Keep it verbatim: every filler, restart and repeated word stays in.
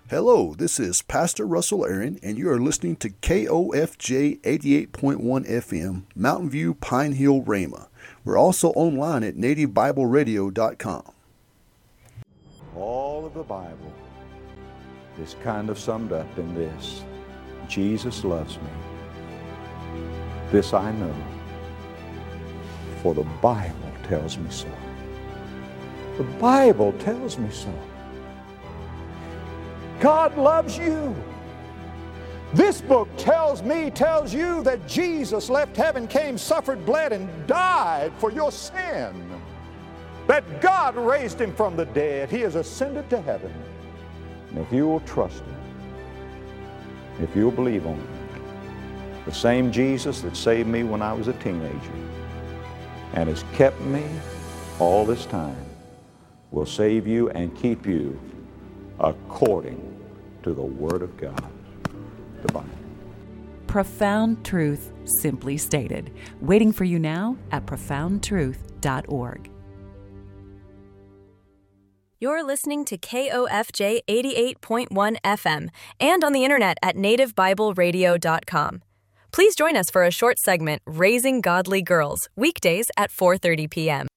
Hello, this is Pastor Russell Aaron, and you are listening to K O F J eighty-eight point one F M, Mountain View, Pine Hill, Rhema. We're also online at native bible radio dot com. All of the Bible is kind of summed up in this: Jesus loves me. This I know, for the Bible tells me so. The Bible tells me so. God loves you. This book tells me, tells you that Jesus left heaven, came, suffered, bled, and died for your sin. That God raised him from the dead. He has ascended to heaven. And if you will trust him, if you'll believe on him, the same Jesus that saved me when I was a teenager and has kept me all this time will save you and keep you according to the Word of God, the Bible. Profound truth, simply stated. Waiting for you now at profound truth dot org. You're listening to K O F J eighty-eight point one F M and on the internet at native bible radio dot com. Please join us for a short segment, Raising Godly Girls, weekdays at four thirty p.m.